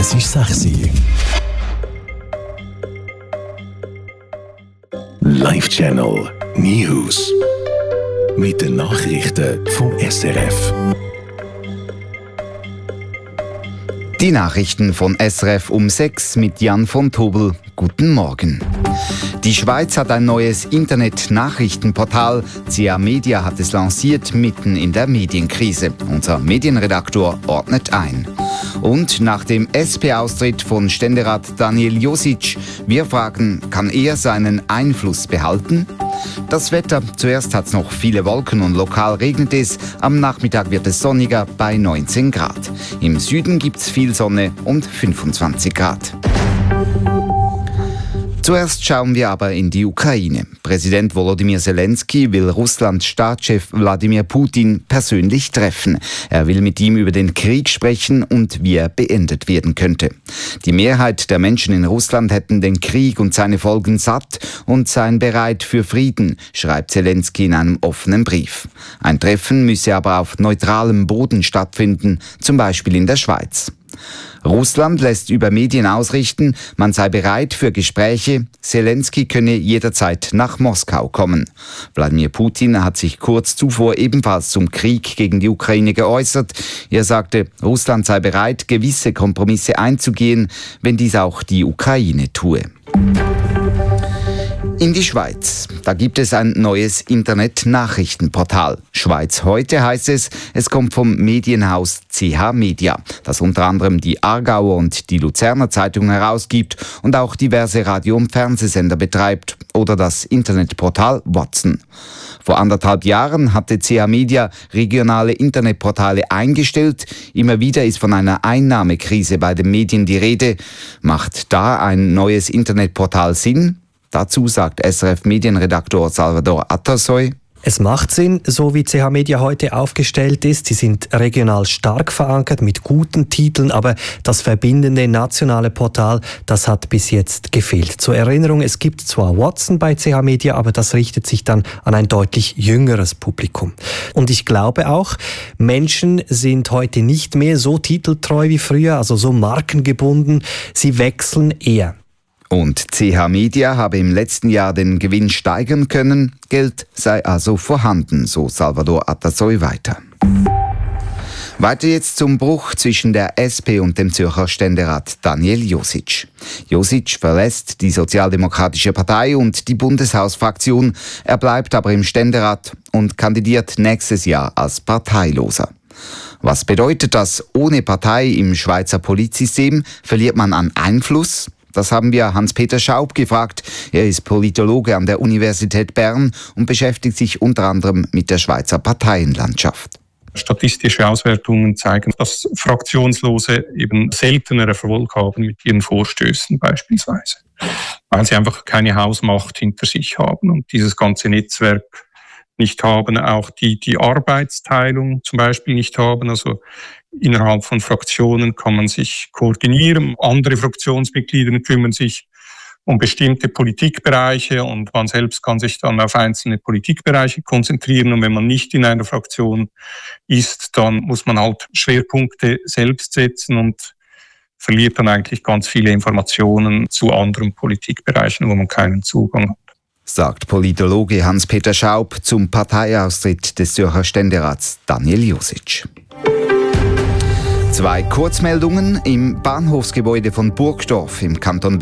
Es ist 6 Uhr. Live-Channel News. Mit den Nachrichten vom SRF. Die Nachrichten von SRF um 6 mit Jan von Tobel. Guten Morgen. Die Schweiz hat ein neues Internet-Nachrichtenportal. CA Media hat es lanciert mitten in der Medienkrise. Unser Medienredaktor ordnet ein. Und nach dem SP-Austritt von Ständerat Daniel Josic, wir fragen, kann er seinen Einfluss behalten? Das Wetter, zuerst hat es noch viele Wolken und lokal regnet es. Am Nachmittag wird es sonniger bei 19 Grad. Im Süden gibt es viel Sonne und 25 Grad. Zuerst schauen wir aber in die Ukraine. Präsident Volodymyr Zelensky will Russlands Staatschef Wladimir Putin persönlich treffen. Er will mit ihm über den Krieg sprechen und wie er beendet werden könnte. Die Mehrheit der Menschen in Russland hätten den Krieg und seine Folgen satt und seien bereit für Frieden, schreibt Zelensky in einem offenen Brief. Ein Treffen müsse aber auf neutralem Boden stattfinden, zum Beispiel in der Schweiz. Russland lässt über Medien ausrichten, man sei bereit für Gespräche, Zelensky könne jederzeit nach Moskau kommen. Wladimir Putin hat sich kurz zuvor ebenfalls zum Krieg gegen die Ukraine geäußert. Er sagte, Russland sei bereit, gewisse Kompromisse einzugehen, wenn dies auch die Ukraine tue. In die Schweiz. Da gibt es ein neues Internet-Nachrichtenportal. Schweiz heute heißt es. Es kommt vom Medienhaus CH Media, das unter anderem die Aargauer und die Luzerner Zeitung herausgibt und auch diverse Radio- und Fernsehsender betreibt oder das Internetportal Watson. Vor 1,5 Jahren hatte CH Media regionale Internetportale eingestellt. Immer wieder ist von einer Einnahmekrise bei den Medien die Rede. Macht da ein neues Internetportal Sinn? Dazu sagt SRF-Medienredaktor Salvador Atassoy: Es macht Sinn, so wie CH Media heute aufgestellt ist. Sie sind regional stark verankert mit guten Titeln, aber das verbindende nationale Portal, das hat bis jetzt gefehlt. Zur Erinnerung, es gibt zwar Watson bei CH Media, aber das richtet sich dann an ein deutlich jüngeres Publikum. Und ich glaube auch, Menschen sind heute nicht mehr so titeltreu wie früher, also so markengebunden. Sie wechseln eher. Und CH Media habe im letzten Jahr den Gewinn steigern können. Geld sei also vorhanden, so Salvador Atassoy weiter. Weiter jetzt zum Bruch zwischen der SP und dem Zürcher Ständerat Daniel Josic. Josic verlässt die Sozialdemokratische Partei und die Bundeshausfraktion. Er bleibt aber im Ständerat und kandidiert nächstes Jahr als Parteiloser. Was bedeutet das? Ohne Partei im Schweizer Politsystem verliert man an Einfluss? Das haben wir Hans-Peter Schaub gefragt. Er ist Politologe an der Universität Bern und beschäftigt sich unter anderem mit der Schweizer Parteienlandschaft. Statistische Auswertungen zeigen, dass Fraktionslose eben seltener Erfolg haben mit ihren Vorstößen beispielsweise, weil sie einfach keine Hausmacht hinter sich haben und dieses ganze Netzwerk nicht haben, auch die Arbeitsteilung zum Beispiel nicht haben. Also innerhalb von Fraktionen kann man sich koordinieren. Andere Fraktionsmitglieder kümmern sich um bestimmte Politikbereiche und man selbst kann sich dann auf einzelne Politikbereiche konzentrieren. Und wenn man nicht in einer Fraktion ist, dann muss man halt Schwerpunkte selbst setzen und verliert dann eigentlich ganz viele Informationen zu anderen Politikbereichen, wo man keinen Zugang hat. Sagt Politologe Hans-Peter Schaub zum Parteiaustritt des Zürcher Ständerats Daniel Josic. 2 Kurzmeldungen im Bahnhofsgebäude von Burgdorf im Kanton